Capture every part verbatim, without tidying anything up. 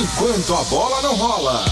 Enquanto a bola não rola.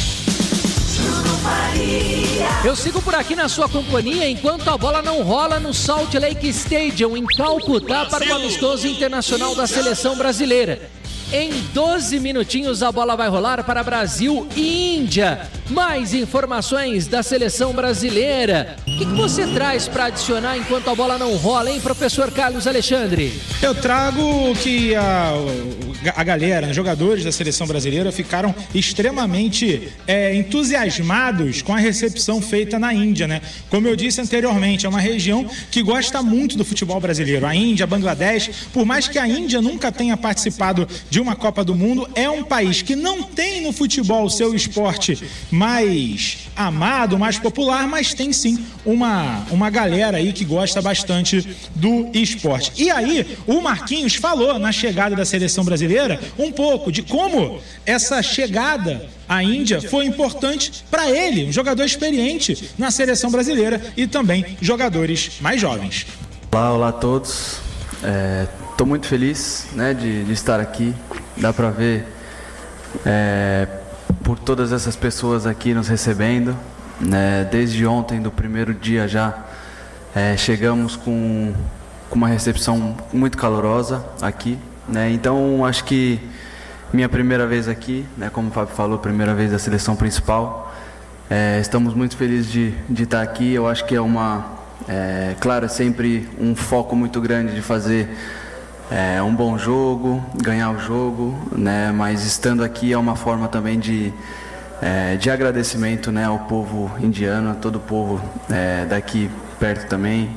Eu sigo por aqui na sua companhia enquanto a bola não rola no Salt Lake Stadium, em Calcutá, para o amistoso internacional da seleção brasileira. Em doze minutinhos a bola vai rolar para Brasil e Índia. Mais informações da seleção brasileira. O que, que você traz para adicionar enquanto a bola não rola, hein, professor Carlos Alexandre? Eu trago que a, a galera, os jogadores da seleção brasileira ficaram extremamente é, entusiasmados com a recepção feita na Índia, né? Como eu disse anteriormente, é uma região que gosta muito do futebol brasileiro. A Índia, Bangladesh, por mais que a Índia nunca tenha participado de uma Copa do Mundo, é um país que não tem no futebol o seu esporte mais amado, mais popular, mas tem sim uma, uma galera aí que gosta bastante do esporte. E aí, o Marquinhos falou na chegada da seleção brasileira um pouco de como essa chegada à Índia foi importante para ele, um jogador experiente na seleção brasileira e também jogadores mais jovens. Olá, olá a todos. Estou é, muito feliz, né, de, de estar aqui. Dá para ver é, por todas essas pessoas aqui nos recebendo, né, desde ontem, do primeiro dia já, é, chegamos com, com uma recepção muito calorosa aqui, né, então acho que minha primeira vez aqui, né, como o Fábio falou, primeira vez da seleção principal, é, estamos muito felizes de, de estar aqui. Eu acho que é uma, é, claro, é sempre um foco muito grande de fazer É um bom jogo, ganhar o jogo, né? Mas estando aqui é uma forma também de, é, de agradecimento, né, ao povo indiano, a todo o povo é, daqui perto também,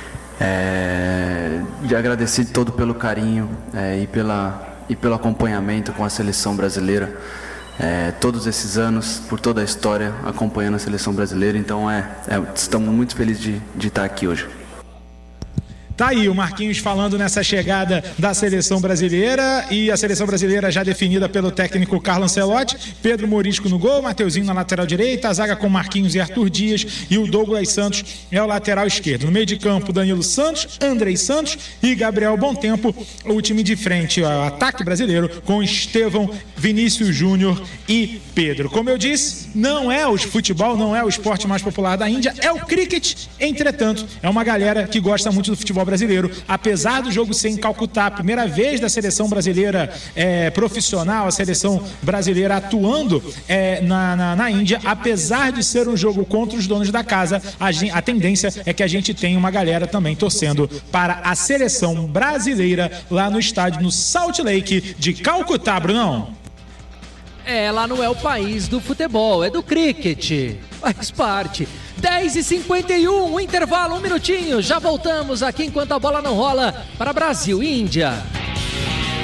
é, de agradecer todo pelo carinho é, e, pela, e pelo acompanhamento com a seleção brasileira, é, todos esses anos, por toda a história, acompanhando a seleção brasileira. Então é, é, estamos muito felizes de, de estar aqui hoje. Tá aí o Marquinhos falando nessa chegada da seleção brasileira, e a seleção brasileira já definida pelo técnico Carlo Ancelotti. Pedro Morisco no gol, Mateuzinho na lateral direita, a zaga com Marquinhos e Arthur Dias, e o Douglas Santos é o lateral esquerdo. No meio de campo, Danilo Santos, Andrei Santos e Gabriel Bontempo. O time de frente, o ataque brasileiro, com Estevão, Vinícius Júnior e Pedro. Como eu disse, não é o futebol, não é o esporte mais popular da Índia, é o cricket. Entretanto, é uma galera que gosta muito do futebol brasileiro, apesar do jogo ser em Calcutá, primeira vez da seleção brasileira é, profissional, a seleção brasileira atuando é, na, na, na Índia, apesar de ser um jogo contra os donos da casa, a, a tendência é que a gente tenha uma galera também torcendo para a seleção brasileira lá no estádio, no Salt Lake de Calcutá, Brunão. É, lá não é o país do futebol, é do cricket. Faz parte. dez e cinquenta e um, um intervalo, um minutinho. Já voltamos aqui enquanto a bola não rola para Brasil e Índia.